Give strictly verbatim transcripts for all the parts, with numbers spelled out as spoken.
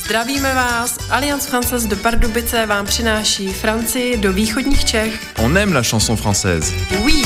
Zdravíme vás, Alliance Française de Pardubice vám přináší Francii do východních Čech. On aime la chanson française. Oui.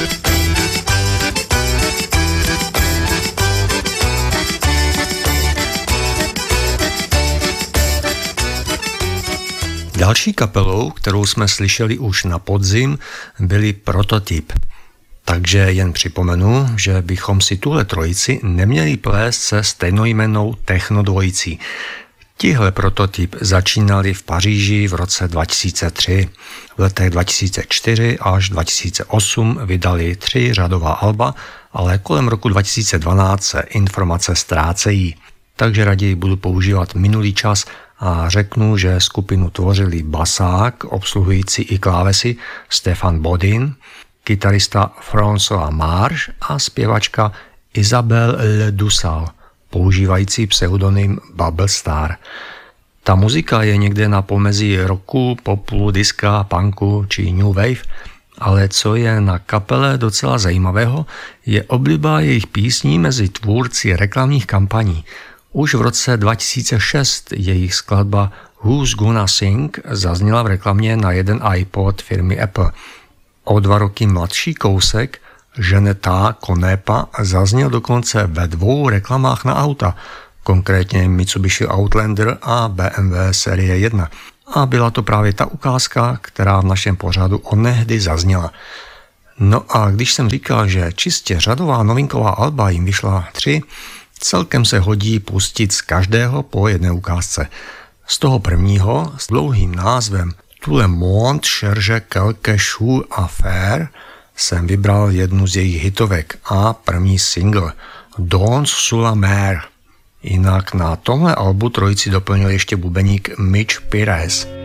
Další kapelou, kterou jsme slyšeli už na podzim, byli Prototyp. Takže jen připomenu, že bychom si tuhle trojici neměli plést se stejnojmennou technodvojicí. Tihle Prototyp začínali v Paříži v roce dva tisíce tři. V letech dva tisíce čtyři až dva tisíce osm vydali tři řadová alba, ale kolem roku dva tisíce dvanáct se informace ztrácejí. Takže raději budu používat minulý čas a řeknu, že skupinu tvořili basák, obsluhující i klávesy Stefan Bodin, kytarista François Marsh a zpěvačka Isabelle Le Dussal, používající pseudonym Bubble Star. Ta muzika je někde na pomezí rocku, popu, diska, punku či new wave, ale co je na kapele docela zajímavého, je obliba jejich písní mezi tvůrci reklamních kampaní. Už v roce dva tisíce šest jejich skladba Who's Gonna Sing zazněla v reklamě na jeden iPod firmy Apple. O dva roky mladší kousek Ženeta Konepa zazněl dokonce ve dvou reklamách na auta, konkrétně Mitsubishi Outlander a B M W série jedna. A byla to právě ta ukázka, která v našem pořadu onehdy zazněla. No a když jsem říkal, že čistě řadová novinková alba jim vyšla tři, celkem se hodí pustit z každého po jedné ukázce. Z toho prvního s dlouhým názvem Tout le monde cherche quelque chose à faire jsem vybral jednu z jejich hitovek a první single Danse sous la mer. Jinak na tomhle albu trojici doplnil ještě bubeník Mitch Pires.